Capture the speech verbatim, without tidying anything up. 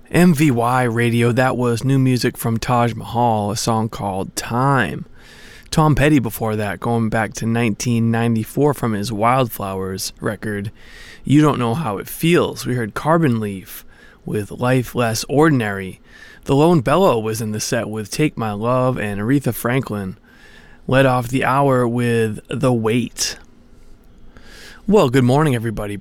M V Y Radio, that was new music from Taj Mahal, a song called Time. Tom Petty before that, going back to nineteen ninety-four from his Wildflowers record, You Don't Know How It Feels. We heard Carbon Leaf with Life Less Ordinary. The Lone Bellow was in the set with Take My Love, and Aretha Franklin led off the hour with The Weight. Well, good morning, everybody.